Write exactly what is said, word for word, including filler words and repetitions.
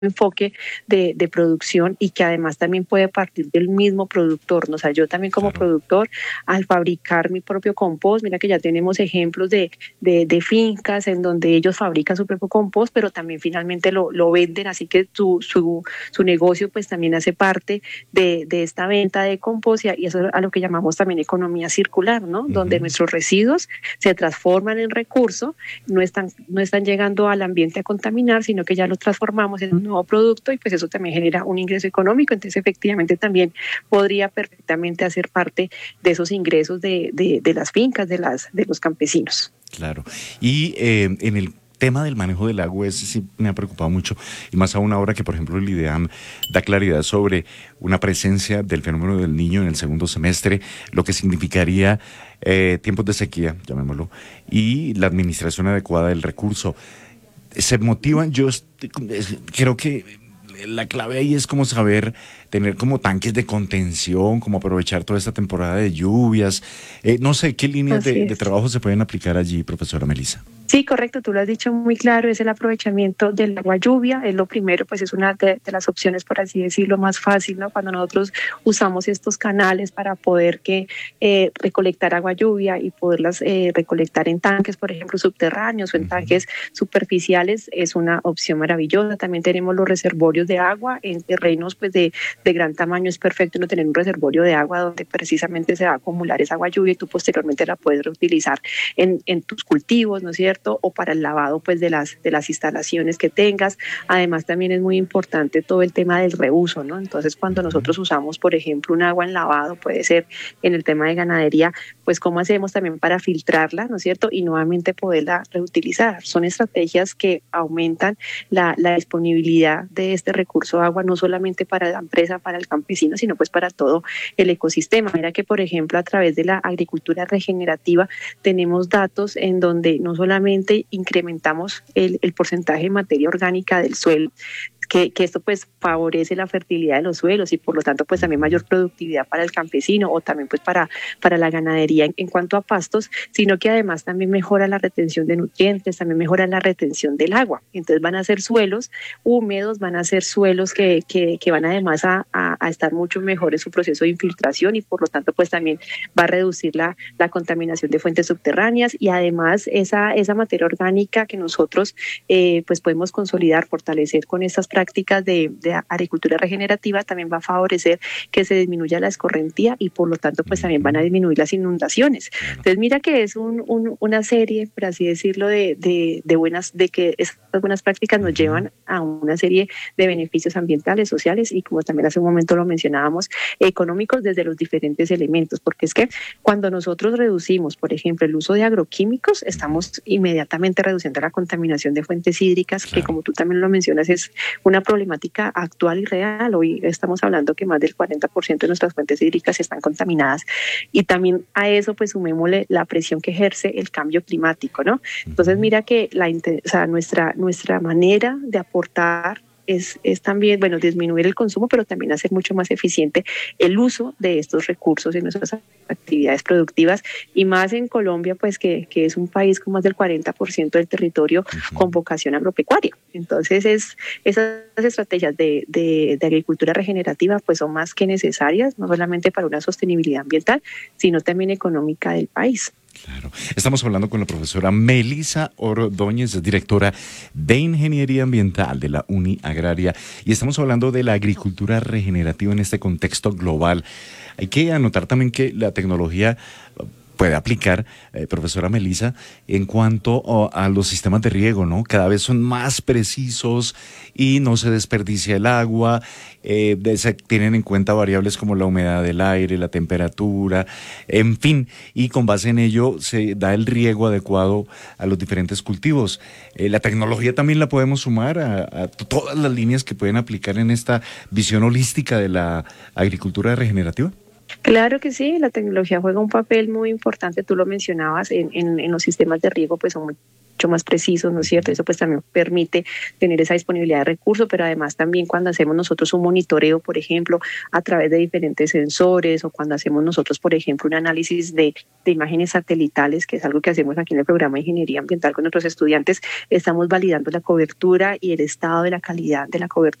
enfoque de, de producción y que además también puede partir del mismo productor, ¿no? O sea, yo también como Claro. productor, al fabricar mi propio compost, mira que ya tenemos ejemplos de, de, de fincas en donde ellos fabrican su propio compost, pero también finalmente lo, lo venden, así que su, su, su negocio pues también hace parte de, de esta venta de compost y, y eso es a lo que llamamos también economía circular, ¿no? Uh-huh. Donde nuestros residuos se transforman en recurso, no están, no están llegando al ambiente a contaminar, sino que ya los transformamos en un nuevo producto y pues eso también genera un ingreso económico, entonces efectivamente también podría perfectamente hacer parte de esos ingresos de, de, de las fincas, de, las, de los campesinos. Claro, y eh, en el tema del manejo del agua, ese sí me ha preocupado mucho, y más aún ahora que, por ejemplo, el IDEAM da claridad sobre una presencia del fenómeno del Niño en el segundo semestre, lo que significaría eh, tiempos de sequía, llamémoslo, y la administración adecuada del recurso. Se motivan, yo estoy, creo que la clave ahí es como saber tener como tanques de contención, como aprovechar toda esta temporada de lluvias. Eh, no sé, ¿qué líneas de, de trabajo se pueden aplicar allí, profesora Melissa? Sí, correcto, tú lo has dicho muy claro, es el aprovechamiento del agua lluvia, es lo primero, pues es una de, de las opciones, por así decirlo, más fácil, ¿no? Cuando nosotros usamos estos canales para poder que eh, recolectar agua lluvia y poderlas eh, recolectar en tanques, por ejemplo, subterráneos o en uh-huh. tanques superficiales, es una opción maravillosa. También tenemos los reservorios de agua en terrenos pues de, de gran tamaño, es perfecto no tener un reservorio de agua donde precisamente se va a acumular esa agua lluvia y tú posteriormente la puedes reutilizar en, en tus cultivos, ¿no es cierto? O para el lavado pues de las de las instalaciones que tengas. Además también es muy importante todo el tema del reuso, ¿no? Entonces cuando nosotros usamos, por ejemplo, un agua en lavado, puede ser en el tema de ganadería, pues cómo hacemos también para filtrarla, ¿no es cierto? Y nuevamente poderla reutilizar. Son estrategias que aumentan la, la disponibilidad de este recurso de agua, no solamente para la empresa, para el campesino, sino pues para todo el ecosistema. Mira que, por ejemplo, a través de la agricultura regenerativa tenemos datos en donde no solamente incrementamos el, el porcentaje de materia orgánica del suelo, que, que esto pues favorece la fertilidad de los suelos y por lo tanto pues también mayor productividad para el campesino o también pues para, para la ganadería en, en cuanto a pastos, sino que además también mejora la retención de nutrientes, también mejora la retención del agua. Entonces van a ser suelos húmedos, van a ser suelos que, que, que van además a, a, a estar mucho mejor en su proceso de infiltración y por lo tanto pues también va a reducir la, la contaminación de fuentes subterráneas y además esa, esa materia orgánica que nosotros eh, pues podemos consolidar, fortalecer con estas prácticas prácticas de, de agricultura regenerativa también va a favorecer que se disminuya la escorrentía y por lo tanto pues también van a disminuir las inundaciones. Entonces mira que es un, un, una serie, por así decirlo, de, de, de buenas, de que estas buenas prácticas nos llevan a una serie de beneficios ambientales, sociales y como también hace un momento lo mencionábamos, económicos desde los diferentes elementos, porque es que cuando nosotros reducimos, por ejemplo, el uso de agroquímicos, estamos inmediatamente reduciendo la contaminación de fuentes hídricas, que como tú también lo mencionas es una problemática actual y real. Hoy estamos hablando que más del cuarenta por ciento de nuestras fuentes hídricas están contaminadas y también a eso pues sumémosle la presión que ejerce el cambio climático, ¿no? Entonces mira que la, o sea, nuestra, nuestra manera de aportar Es, es también, bueno, disminuir el consumo, pero también hacer mucho más eficiente el uso de estos recursos en nuestras actividades productivas y más en Colombia, pues que, que es un país con más del cuarenta por ciento del territorio uh-huh. con vocación agropecuaria. Entonces, es, esas estrategias de, de, de agricultura regenerativa pues son más que necesarias, no solamente para una sostenibilidad ambiental, sino también económica del país. Claro. Estamos hablando con la profesora Melissa Ordóñez, directora de Ingeniería Ambiental de la Uni Agraria, y estamos hablando de la agricultura regenerativa en este contexto global. Hay que anotar también que la tecnología puede aplicar, eh, profesora Melissa, en cuanto oh, a los sistemas de riego, ¿no? Cada vez son más precisos y no se desperdicia el agua, eh, se tienen en cuenta variables como la humedad del aire, la temperatura, en fin, y con base en ello se da el riego adecuado a los diferentes cultivos. Eh, la tecnología también la podemos sumar a, a todas las líneas que pueden aplicar en esta visión holística de la agricultura regenerativa. Claro que sí, la tecnología juega un papel muy importante, tú lo mencionabas, en, en, en los sistemas de riego pues son mucho más precisos, ¿no es cierto? Eso pues también permite tener esa disponibilidad de recursos, pero además también cuando hacemos nosotros un monitoreo, por ejemplo, a través de diferentes sensores, o cuando hacemos nosotros, por ejemplo, un análisis de, de imágenes satelitales, que es algo que hacemos aquí en el programa de Ingeniería Ambiental con nuestros estudiantes, estamos validando la cobertura y el estado de la calidad de la cobertura